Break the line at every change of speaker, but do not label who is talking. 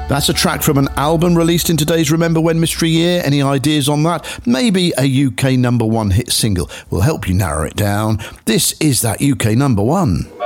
That's a track from an album released in today's Remember When Mystery Year. Any ideas on that? Maybe a UK number one hit single will help you narrow it down. This is that UK number one.